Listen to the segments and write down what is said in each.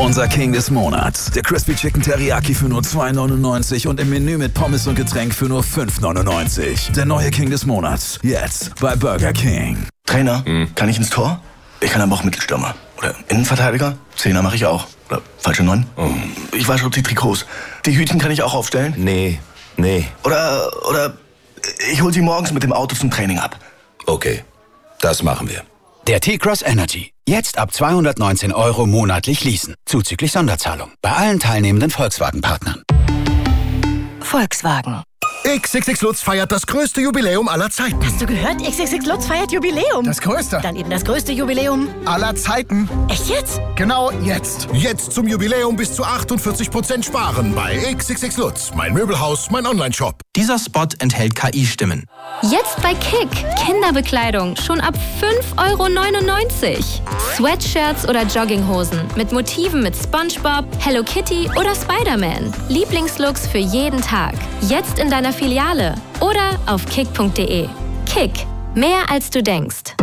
Unser King des Monats. Der Crispy Chicken Teriyaki für nur $2,99 und im Menü mit Pommes und Getränk für nur $5,99. Der neue King des Monats. Jetzt bei Burger King. Trainer, kann ich ins Tor? Ich kann aber auch Mittelstürmer. Oder Innenverteidiger? Zehner mache ich auch. Oder falsche 9? Ich wasche auch die Trikots. Die Hütchen kann ich auch aufstellen? Nee. Oder ich hol sie morgens mit dem Auto zum Training ab. Okay, das machen wir. Der T-Cross Energy. Jetzt ab 219 € monatlich leasen. Zuzüglich Sonderzahlung. Bei allen teilnehmenden Volkswagen-Partnern. Volkswagen. XXX Lutz feiert das größte Jubiläum aller Zeiten. Hast du gehört? XXX Lutz feiert Jubiläum. Das größte. Dann eben das größte Jubiläum aller Zeiten. Echt jetzt? Genau jetzt. Jetzt zum Jubiläum bis zu 48% sparen bei XXX Lutz. Mein Möbelhaus, mein Onlineshop. Dieser Spot enthält KI-Stimmen. Jetzt bei Kick. Kinderbekleidung schon ab 5,99 €. Sweatshirts oder Jogginghosen mit Motiven mit SpongeBob, Hello Kitty oder Spider-Man. Lieblingslooks für jeden Tag. Jetzt in deiner Filiale oder auf kick.de. Kick. Mehr als du denkst.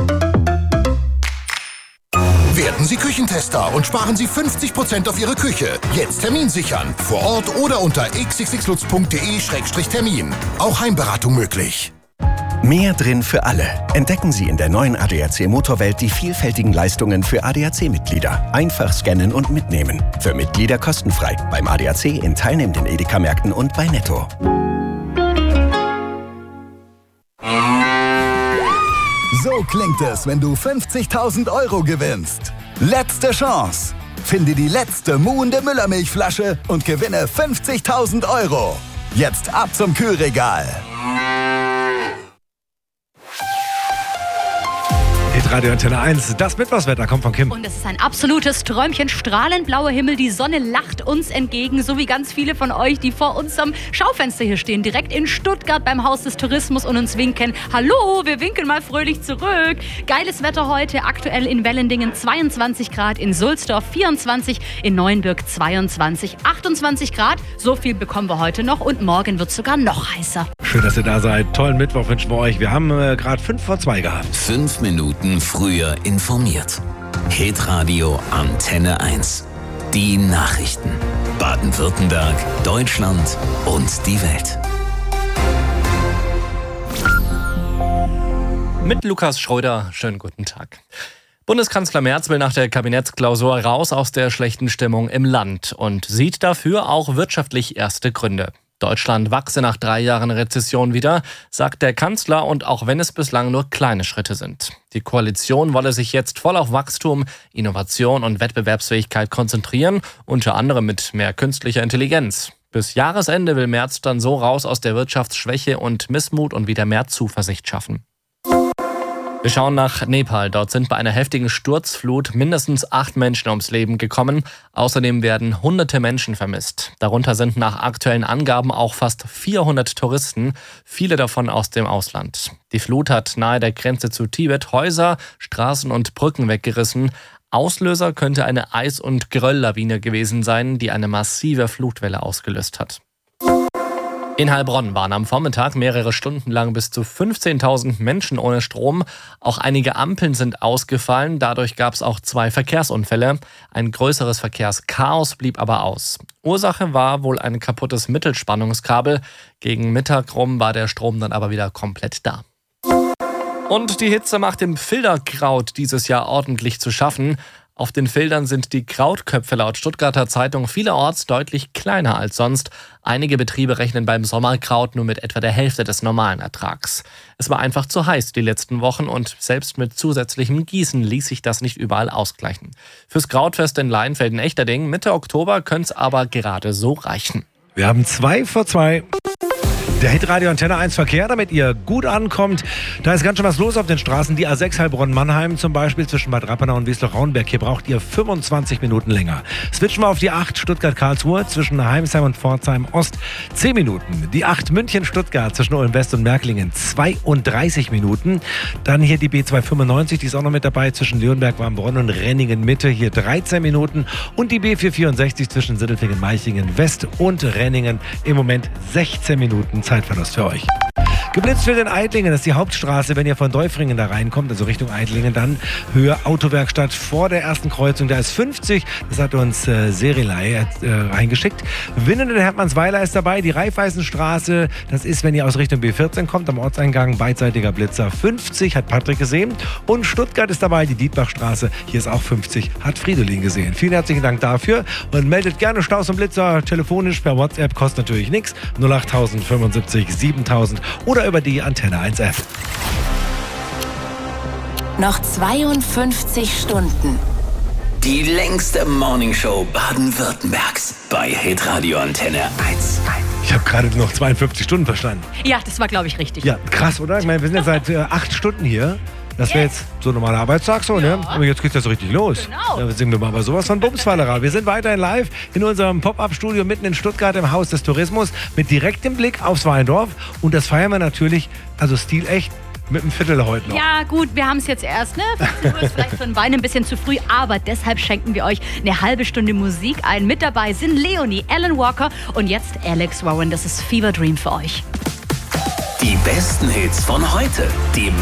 Werden Sie Küchentester und sparen Sie 50% auf Ihre Küche. Jetzt Termin sichern. Vor Ort oder unter xxxlutz.de/termin. Auch Heimberatung möglich. Mehr drin für alle. Entdecken Sie in der neuen ADAC Motorwelt die vielfältigen Leistungen für ADAC-Mitglieder. Einfach scannen und mitnehmen. Für Mitglieder kostenfrei. Beim ADAC in teilnehmenden Edeka-Märkten und bei Netto. So klingt es, wenn du 50.000 € gewinnst. Letzte Chance. Finde die letzte muhende Müllermilchflasche und gewinne 50.000 €. Jetzt ab zum Kühlregal. Radio Antenne 1, das Mittwochswetter kommt von Kim. Und es ist ein absolutes Träumchen, strahlend blauer Himmel, die Sonne lacht uns entgegen, so wie ganz viele von euch, die vor unserem Schaufenster hier stehen, direkt in Stuttgart beim Haus des Tourismus und uns winken. Hallo, wir winken mal fröhlich zurück. Geiles Wetter heute, aktuell in Wellendingen 22 Grad, in Sulzdorf 24, in Neuenbürg 22, 28 Grad. So viel bekommen wir heute noch und morgen wird es sogar noch heißer. Schön, dass ihr da seid. Tollen Mittwoch wünschen wir euch. Wir haben gerade 1:55 gehabt. 5 Minuten früher informiert. Hitradio Antenne 1. Die Nachrichten. Baden-Württemberg, Deutschland und die Welt. Mit Lukas Schröder, schönen guten Tag. Bundeskanzler Merz will nach der Kabinettsklausur raus aus der schlechten Stimmung im Land und sieht dafür auch wirtschaftlich erste Gründe. Deutschland wachse nach 3 Jahren Rezession wieder, sagt der Kanzler, und auch wenn es bislang nur kleine Schritte sind. Die Koalition wolle sich jetzt voll auf Wachstum, Innovation und Wettbewerbsfähigkeit konzentrieren, unter anderem mit mehr künstlicher Intelligenz. Bis Jahresende will Merz dann so raus aus der Wirtschaftsschwäche und Missmut und wieder mehr Zuversicht schaffen. Wir schauen nach Nepal. Dort sind bei einer heftigen Sturzflut mindestens 8 Menschen ums Leben gekommen. Außerdem werden hunderte Menschen vermisst. Darunter sind nach aktuellen Angaben auch fast 400 Touristen, viele davon aus dem Ausland. Die Flut hat nahe der Grenze zu Tibet Häuser, Straßen und Brücken weggerissen. Auslöser könnte eine Eis- und Gerölllawine gewesen sein, die eine massive Flutwelle ausgelöst hat. In Heilbronn waren am Vormittag mehrere Stunden lang bis zu 15.000 Menschen ohne Strom. Auch einige Ampeln sind ausgefallen. Dadurch gab es auch 2 Verkehrsunfälle. Ein größeres Verkehrschaos blieb aber aus. Ursache war wohl ein kaputtes Mittelspannungskabel. Gegen Mittag rum war der Strom dann aber wieder komplett da. Und die Hitze macht dem Filderkraut dieses Jahr ordentlich zu schaffen. Auf den Feldern sind die Krautköpfe laut Stuttgarter Zeitung vielerorts deutlich kleiner als sonst. Einige Betriebe rechnen beim Sommerkraut nur mit etwa der Hälfte des normalen Ertrags. Es war einfach zu heiß die letzten Wochen und selbst mit zusätzlichem Gießen ließ sich das nicht überall ausgleichen. Fürs Krautfest in Leinfelden-Echterding Mitte Oktober könnte es aber gerade so reichen. Wir haben 2:02. Der Hitradio Antenne 1 Verkehr, damit ihr gut ankommt. Da ist ganz schön was los auf den Straßen. Die A6 Heilbronn-Mannheim zum Beispiel zwischen Bad Rappenau und Wiesloch-Rauenberg. Hier braucht ihr 25 Minuten länger. Switchen wir auf die 8 Stuttgart-Karlsruhe zwischen Heimsheim und Pforzheim-Ost 10 Minuten. Die 8 München-Stuttgart zwischen Ulm-West und Märklingen 32 Minuten. Dann hier die B295, die ist auch noch mit dabei zwischen Leonberg-Warmbronn und Renningen-Mitte. Hier 13 Minuten. Und die B464 zwischen Sindelfingen-Meichingen-West und Renningen im Moment 16 Minuten Zeitverlust für euch. Geblitzt wird in Eidlingen, das ist die Hauptstraße, wenn ihr von Däufringen da reinkommt, also Richtung Eidlingen, dann Höhe Autowerkstatt vor der ersten Kreuzung, da ist 50, das hat uns Serilei reingeschickt. Winnen in Hermannsweiler ist dabei, die Raiffeisenstraße, das ist, wenn ihr aus Richtung B14 kommt, am Ortseingang, beidseitiger Blitzer, 50, hat Patrick gesehen. Und Stuttgart ist dabei, die Dietbachstraße, hier ist auch 50, hat Fridolin gesehen. Vielen herzlichen Dank dafür und meldet gerne Staus und Blitzer telefonisch per WhatsApp, kostet natürlich nichts, 08000 75 7000 oder über die Antenne 1 App. Noch 52 Stunden. Die längste Morningshow Baden-Württembergs bei Hitradio Antenne 1. Ich habe gerade noch 52 Stunden verstanden. Ja, das war, glaube ich, richtig. Ja, krass, oder? Ich meine, wir sind jetzt seit 8 Stunden hier. Das wäre jetzt so ein normaler Arbeitstag so, ne? Aber jetzt geht das so richtig los. Genau. Da singen wir mal sowas von Bumsfallerei. Wir sind weiterhin live in unserem Pop-Up-Studio mitten in Stuttgart im Haus des Tourismus mit direktem Blick aufs Weinendorf. Und das feiern wir natürlich, also stilecht, mit einem Viertel heute noch. Ja, gut, wir haben es jetzt erst, ne? 15 Uhr ist vielleicht für einen Wein ein bisschen zu früh, aber deshalb schenken wir euch eine halbe Stunde Musik ein. Mit dabei sind Leonie, Alan Walker und jetzt Alex Warren. Das ist Fever Dream für euch. Die besten Hits von heute. Die